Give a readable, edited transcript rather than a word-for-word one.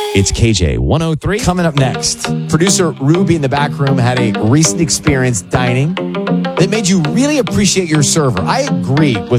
It's KJ 103. Coming up next, producer Ruby in the back room had a recent experience dining that made you really appreciate your server. I agree with